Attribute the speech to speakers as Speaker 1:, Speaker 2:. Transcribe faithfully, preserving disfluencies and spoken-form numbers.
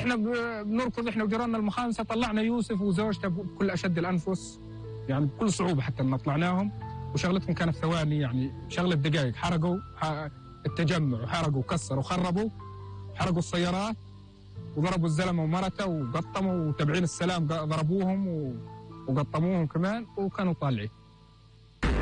Speaker 1: احنا بنركض احنا وجيراننا المخامسه، طلعنا يوسف وزوجته بكل اشد الانفس، يعني بكل صعوبه حتى ان طلعناهم، وشغلتهم كانت ثواني، يعني شغله دقائق. حرقوا التجمع وحرقوا وكسروا وخربوا، حرقوا السيارات وضربوا الزلمه ومرته وقطموا، وتبعين السلام ضربوهم وقطموهم كمان، وكانوا طالعين.